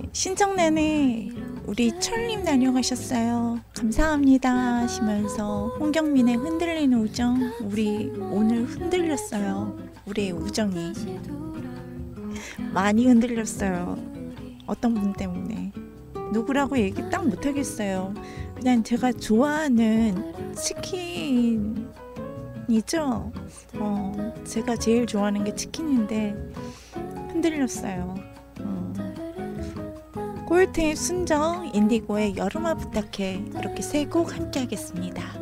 신청 내내 우리 철님 다녀가셨어요. 감사합니다 하시면서 홍경민의 흔들리는 우정, 우리 오늘 흔들렸어요. 우리의 우정이 많이 흔들렸어요. 어떤 분 때문에. 누구라고 얘기 딱 못하겠어요. 그냥 제가 좋아하는 치킨이죠. 제가 제일 좋아하는 게 치킨인데 흔들렸어요. 꼴테의 순정, 인디고의 여름아 부탁해, 이렇게 세 곡 함께 하겠습니다.